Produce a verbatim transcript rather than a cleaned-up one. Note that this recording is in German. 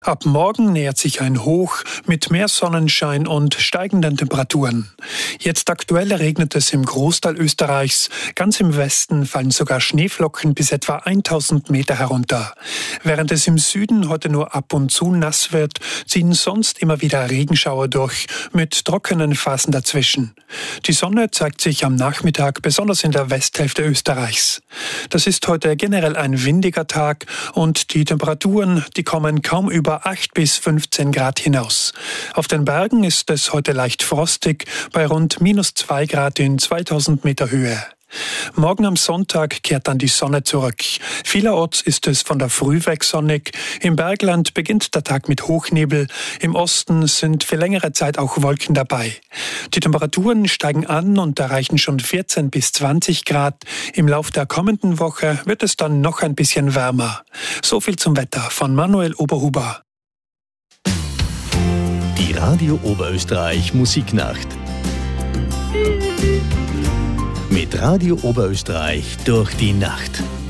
Ab morgen nähert sich ein Hoch mit mehr Sonnenschein und steigenden Temperaturen. Jetzt aktuell regnet es im Großteil Österreichs. Ganz im Westen fallen sogar Schneeflocken bis etwa tausend Meter herunter. Während es im Süden heute nur ab und zu nass wird, ziehen sonst immer wieder Regenschauer durch, mit trockenen Phasen dazwischen. Die Sonne zeigt sich am Nachmittag besonders in der Westhälfte Österreichs. Das ist heute generell ein windiger Tag und die Temperaturen, die kommen kaum über acht bis fünfzehn Grad hinaus. Auf den Bergen ist es heute leicht frostig, bei rund minus zwei Grad in zweitausend Meter Höhe. Morgen am Sonntag kehrt dann die Sonne zurück. Vielerorts ist es von der Früh weg sonnig. Im Bergland beginnt der Tag mit Hochnebel. Im Osten sind für längere Zeit auch Wolken dabei. Die Temperaturen steigen an und erreichen schon vierzehn bis zwanzig Grad. Im Lauf der kommenden Woche wird es dann noch ein bisschen wärmer. So viel zum Wetter von Manuel Oberhuber. Die Radio Oberösterreich Musiknacht. Mit Radio Oberösterreich durch die Nacht.